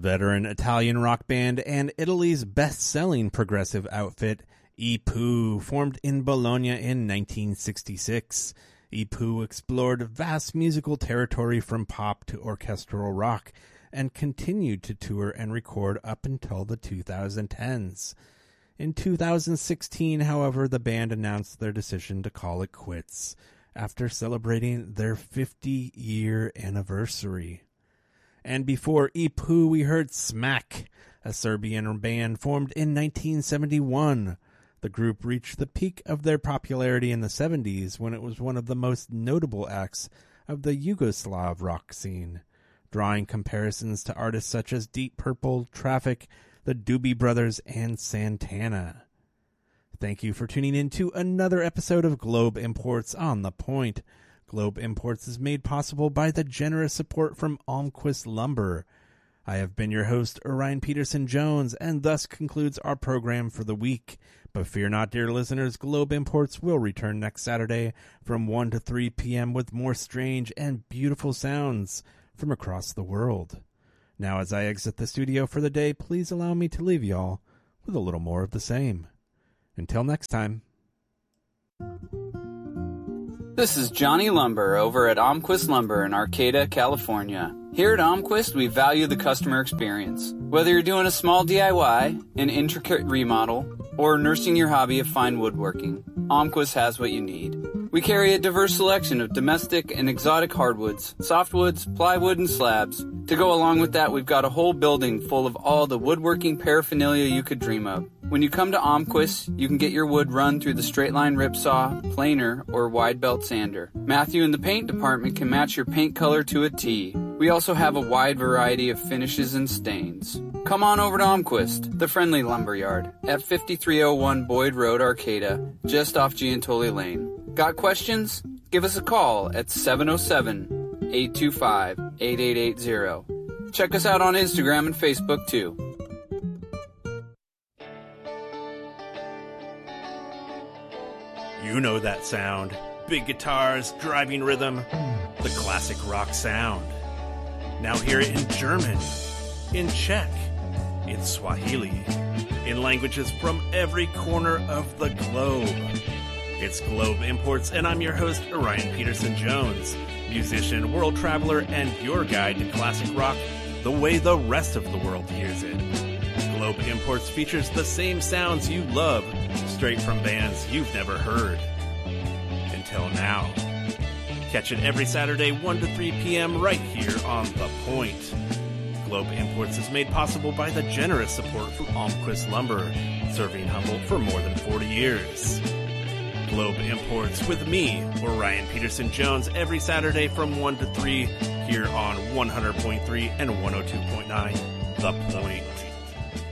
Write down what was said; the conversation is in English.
Veteran Italian rock band and Italy's best-selling progressive outfit, I Pooh, formed in Bologna in 1966. I Pooh explored vast musical territory from pop to orchestral rock and continued to tour and record up until the 2010s. In 2016, however, the band announced their decision to call it quits after celebrating their 50-year anniversary. And before I Pooh, we heard Smack, a Serbian band formed in 1971. The group reached the peak of their popularity in the 70s when it was one of the most notable acts of the Yugoslav rock scene, drawing comparisons to artists such as Deep Purple, Traffic, the Doobie Brothers, and Santana. Thank you for tuning in to another episode of Globe Imports on the Point. Globe Imports is made possible by the generous support from Almquist Lumber. I have been your host, Orion Peterson Jones, and thus concludes our program for the week. But fear not, dear listeners, Globe Imports will return next Saturday from 1 to 3 p.m. with more strange and beautiful sounds from across the world. Now, as I exit the studio for the day, please allow me to leave y'all with a little more of the same. Until next time. This is Johnny Lumber over at Almquist Lumber in Arcata, California. Here at Almquist, we value the customer experience. Whether you're doing a small DIY, an intricate remodel, or nursing your hobby of fine woodworking, Almquist has what you need. We carry a diverse selection of domestic and exotic hardwoods, softwoods, plywood, and slabs. To go along with that, we've got a whole building full of all the woodworking paraphernalia you could dream of. When you come to Almquist, you can get your wood run through the straight line ripsaw, planer, or wide belt sander. Matthew in the paint department can match your paint color to a T. We also have a wide variety of finishes and stains. Come on over to Almquist, the friendly lumberyard, at 5301 Boyd Road, Arcata, just off Giantoli Lane. Got questions? Give us a call at 707-825-8880. Check us out on Instagram and Facebook too. You know that sound. Big guitars, driving rhythm, the classic rock sound. Now hear it in German, in Czech, in Swahili, in languages from every corner of the globe. It's Globe Imports, and I'm your host, Orion Peterson Jones, musician, world traveler, and your guide to classic rock the way the rest of the world hears it. Globe Imports features the same sounds you love, straight from bands you've never heard. Until now. Catch it every Saturday, 1 to 3 p.m. right here on The Point. Globe Imports is made possible by the generous support from Almquist Lumber, serving Humboldt for more than 40 years. Globe Imports with me, Orion Peterson Jones, every Saturday from 1 to 3 here on 100.3 and 102.9 The Point.